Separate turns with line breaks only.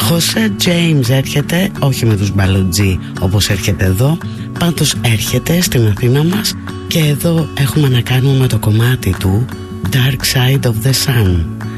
Χωσέ James έρχεται, όχι με τους μπαλουτζί όπως έρχεται εδώ, πάντως έρχεται στην Αθήνα μας και εδώ έχουμε να κάνουμε με το κομμάτι του Dark Side of the Sun.